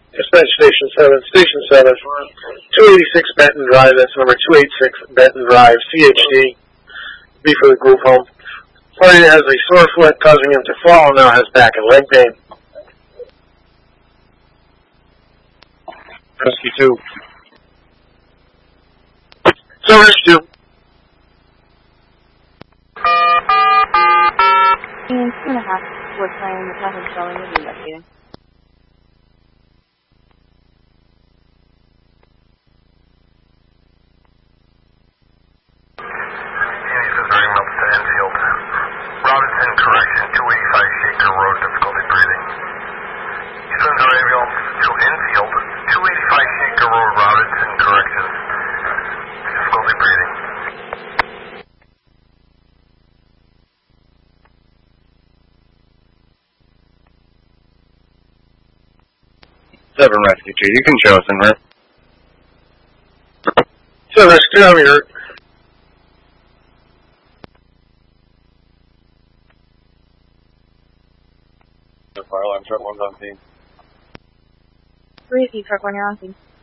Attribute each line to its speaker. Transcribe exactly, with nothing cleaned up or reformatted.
Speaker 1: Dispatch Station seven, Station seven, two eighty-six Benton Drive, that's number two eighty-six Benton Drive, C H D, B for the group home. Party has a sore foot causing him to fall and now has back and leg pain.
Speaker 2: Rescue two.
Speaker 1: So rescue.
Speaker 3: And two and a half, we're trying the traffic showing the investigating.
Speaker 4: Robinson, correction, two eighty-five Shaker Road, difficulty breathing. Eastern ambulance to Enfield, two eighty-five Shaker Road, Robinson, correction, difficulty breathing.
Speaker 2: Seven Rescue two, you can show us in here.
Speaker 1: So rescue, I'm here.
Speaker 2: The fire alarm truck one's on scene.
Speaker 3: Three, if you truck when you're on scene.